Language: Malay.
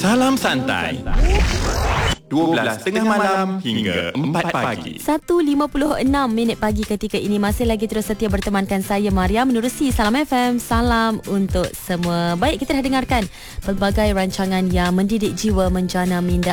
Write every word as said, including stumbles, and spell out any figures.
Salam Santai. dua belas tengah malam hingga empat pagi. satu lima puluh enam minit pagi ketika ini. Masih lagi terus setia bertemankan saya Maria menerusi Salam F M. Salam untuk semua. Baik, kita dah dengarkan pelbagai rancangan yang mendidik jiwa, menjana minda